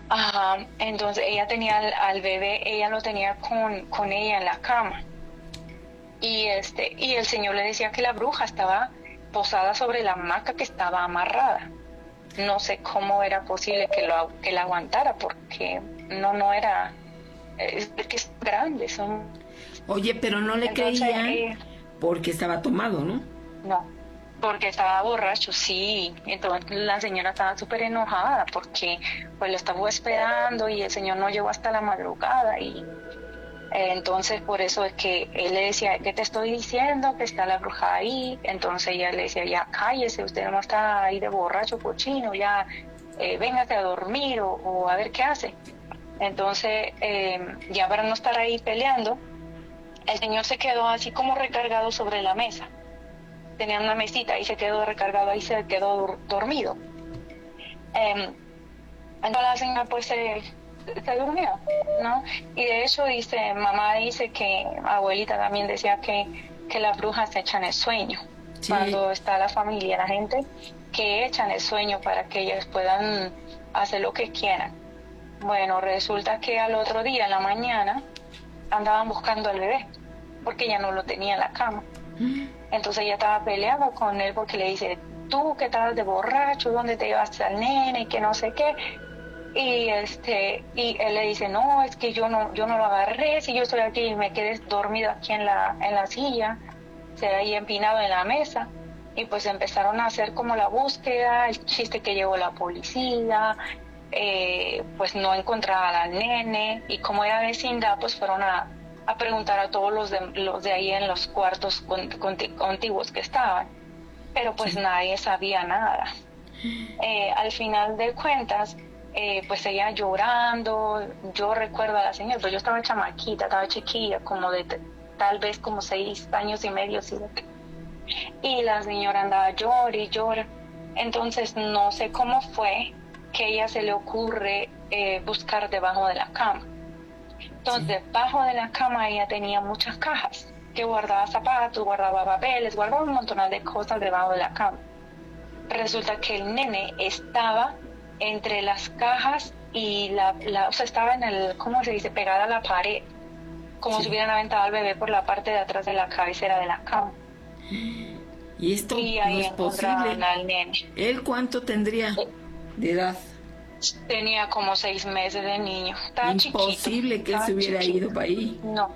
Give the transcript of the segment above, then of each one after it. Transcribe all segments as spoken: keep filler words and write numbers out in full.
Ajá, entonces ella tenía al, al bebé, ella lo tenía con, con ella en la cama. Y este, y el señor le decía que la bruja estaba posada sobre la hamaca que estaba amarrada. No sé cómo era posible que lo que la aguantara, porque no, no era, es que es grande, son. Oye, pero no le Entonces, creían eh, porque estaba tomado, ¿no? no, porque estaba borracho, sí. Entonces la señora estaba súper enojada porque pues lo estaba esperando y el señor no llegó hasta la madrugada y eh, entonces por eso es que él le decía, ¿qué te estoy diciendo? Que está la bruja ahí. Entonces ella le decía, ya cállese, usted no está ahí de borracho cochino, ya eh, véngase a dormir o, o a ver qué hace. Entonces, eh, ya para no estar ahí peleando, el señor se quedó así como recargado sobre la mesa. Tenía una mesita y se quedó recargado, ahí se quedó dur- dormido. Eh, entonces la señora pues se, se durmió, ¿no? Y de hecho dice, mamá dice que, abuelita también decía que, que las brujas se echan el sueño. Sí. Cuando está la familia, la gente, que echan el sueño para que ellas puedan hacer lo que quieran. Bueno, resulta que al otro día, en la mañana, andaban buscando al bebé, porque ella no lo tenía en la cama. Entonces ella estaba peleando con él porque le dice, tú que estabas de borracho, ¿dónde te llevaste al nene? Que no sé qué. Y este, y él le dice, no, es que yo no, yo no lo agarré, si yo estoy aquí y me quedé dormido aquí en la, en la silla, se ahí empinado en la mesa. Y pues empezaron a hacer como la búsqueda, el chiste que llegó la policía, eh, pues no encontraban al nene, y como era vecindad, pues fueron a, a preguntar a todos los de, los de ahí en los cuartos con, con, contiguos que estaban, pero pues sí. Nadie sabía nada. Eh, al final de cuentas, eh, pues ella llorando, yo recuerdo a la señora, pero yo estaba chamaquita, estaba chiquilla, como de tal vez como seis años y medio, siete. Y la señora andaba llora y llora. Entonces no sé cómo fue que a ella se le ocurre eh, buscar debajo de la cama. Entonces, sí. Debajo de la cama ella tenía muchas cajas, que guardaba zapatos, guardaba papeles, guardaba un montón de cosas debajo de la cama. Resulta que el nene estaba entre las cajas y la, la o sea, estaba en el, ¿cómo se dice?, pegada a la pared, como sí. Si hubieran aventado al bebé por la parte de atrás de la cabecera de la cama. Y esto y no ahí es posible. Al nene. ¿Él cuánto tendría de edad? Tenía como seis meses de niño. Estaba Imposible chiquito. que él se hubiera chiquito. ido para ahí. No,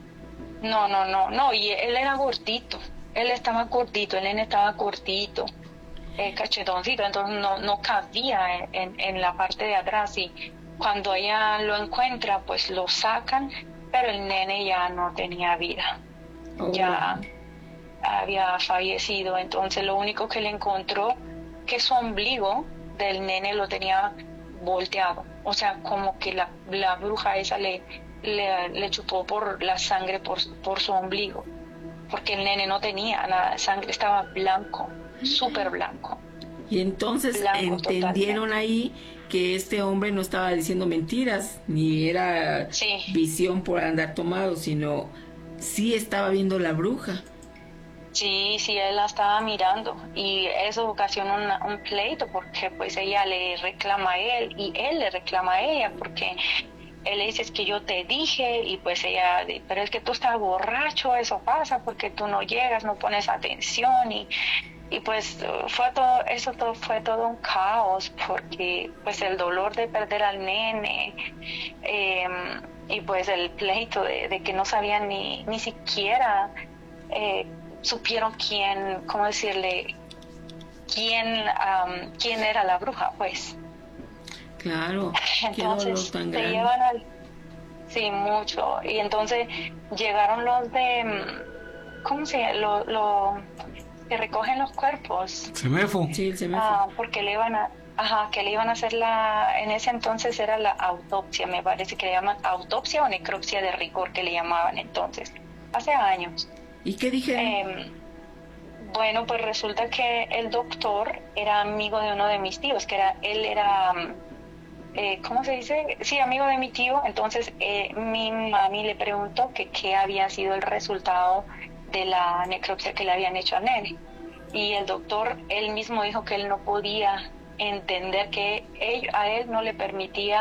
no, no, no, no. Y él era gordito. Él estaba cortito, el nene estaba cortito, eh, cachetoncito, entonces no, no cabía en, en, en la parte de atrás. Y cuando ella lo encuentra, pues lo sacan, pero el nene ya no tenía vida. Oh. Ya había fallecido. Entonces lo único que le encontró, que su ombligo del nene lo tenía volteado, o sea, como que la, la bruja esa le, le, le chupó por la sangre por, por su ombligo, porque el nene no tenía nada de sangre, estaba blanco, súper blanco. Y entonces blanco, entendieron totalmente. Ahí que este hombre no estaba diciendo mentiras, ni era sí. Visión por andar tomado, sino sí estaba viendo la bruja. Sí, sí, él la estaba mirando y eso ocasionó una, un pleito porque pues ella le reclama a él y él le reclama a ella porque él le dice es que yo te dije y pues ella, pero es que tú estás borracho, eso pasa porque tú no llegas, no pones atención y, y pues fue todo, eso todo fue todo un caos porque pues el dolor de perder al nene eh, y pues el pleito de, de que no sabían ni, ni siquiera... Eh, supieron quién, cómo decirle, quién, um, quién era la bruja, pues. Claro, entonces qué dolor tan se grande. llevan al, sí, mucho, y entonces llegaron los de, ¿cómo se llama? Lo, lo, que recogen los cuerpos. Semefo. Sí, el Semefo. Ah, porque le iban a, ajá, que le iban a hacer la, en ese entonces era la autopsia, me parece que le llaman autopsia o necropsia de rigor, que le llamaban entonces, hace años. ¿Y qué dijeron? Eh, bueno, pues resulta que el doctor era amigo de uno de mis tíos, que era, él era, eh, ¿cómo se dice? Sí, amigo de mi tío. Entonces eh, mi mami le preguntó que qué había sido el resultado de la necropsia que le habían hecho al nene. Y el doctor, él mismo dijo que él no podía entender que él, a él no le permitía